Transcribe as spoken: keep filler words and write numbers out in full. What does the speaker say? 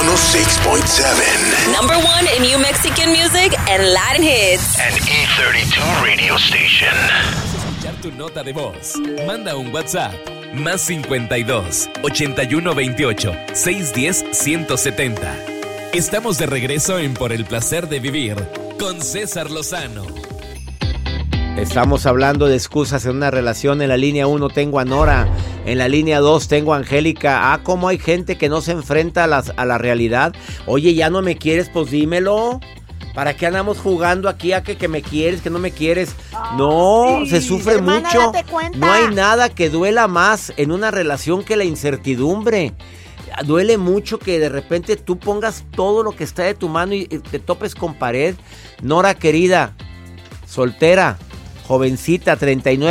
ciento seis punto siete. Number one in New Mexican music and Latin hits. An E treinta y dos radio station. Escuchar tu nota de voz. Manda un WhatsApp. Más cincuenta y dos, ochenta y uno veintiocho, seiscientos diez, ciento setenta. Estamos de regreso en Por el Placer de Vivir con César Lozano. Estamos hablando de excusas en una relación. En la línea uno tengo a Nora. En la línea dos tengo a Angélica. Ah, cómo hay gente que no se enfrenta a, las, a la realidad. Oye, ¿ya no me quieres? Pues dímelo. ¿Para qué andamos jugando aquí a que, que me quieres, que no me quieres? No, sí, se sufre hermana, mucho. date cuenta. No hay nada que duela más en una relación que la incertidumbre. Duele mucho que de repente tú pongas todo lo que está de tu mano y te topes con pared. Nora, querida, soltera, jovencita, treinta y nueve